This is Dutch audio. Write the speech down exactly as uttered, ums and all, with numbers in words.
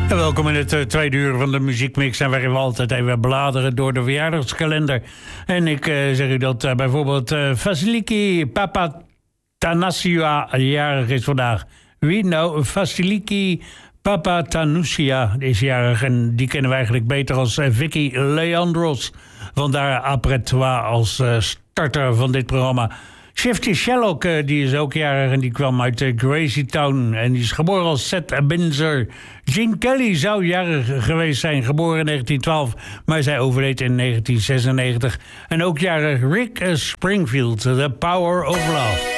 En welkom in het uh, tweede uur van de muziekmix. En waarin we altijd even bladeren door de verjaardagskalender. En ik uh, zeg u dat uh, bijvoorbeeld uh, Vasiliki Papatanasiou jarig is vandaag. Wie nou? Vasiliki Papatanasiou is jarig. En die kennen we eigenlijk beter als uh, Vicky Leandros. Vandaar Après Toi als uh, starter van dit programma. Shifty Sherlock, uh, die is ook jarig en die kwam uit uh, Gracie Town. En die is geboren als Seth Binzer. Gene Kelly zou jarig geweest zijn, geboren in negentien twaalf. Maar zij overleed in negentien zesennegentig. En ook jarig Rick uh, Springfield, The Power of Love.